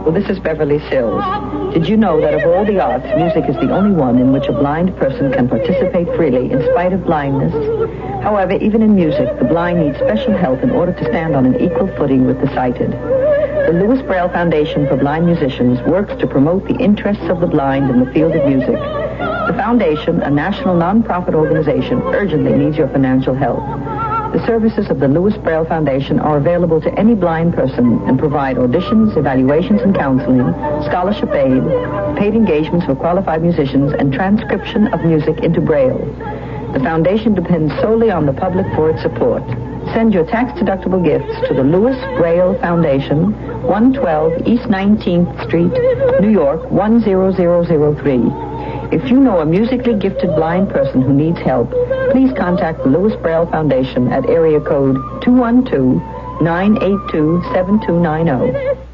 Well, this is Beverly Sills. Did you know that of all the arts, music is the only one in which a blind person can participate freely in spite of blindness? However, even in music, the blind need special help in order to stand on an equal footing with the sighted. The Louis Braille Foundation for Blind Musicians works to promote the interests of the blind in the field of music. The foundation, a national non-profit organization, urgently needs your financial help. The services of the Louis Braille Foundation are available to any blind person and provide auditions, evaluations and counseling, scholarship aid, paid engagements for qualified musicians, and transcription of music into Braille. The foundation depends solely on the public for its support. Send your tax-deductible gifts to the Louis Braille Foundation, 112 East 19th Street, New York, 10003. If you know a musically gifted blind person who needs help, please contact the Louis Braille Foundation at area code 212-982-7290.